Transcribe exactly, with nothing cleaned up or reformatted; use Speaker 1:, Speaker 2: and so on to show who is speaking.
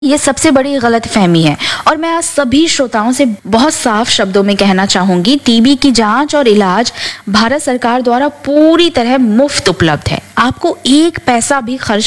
Speaker 1: ये सबसे बड़ी गलतफहमी है और मैं आज सभी श्रोताओं से बहुत साफ शब्दों में कहना चाहूंगी, टीबी की जांच और इलाज भारत सरकार द्वारा पूरी तरह मुफ्त उपलब्ध है। आपको एक पैसा भी खर्च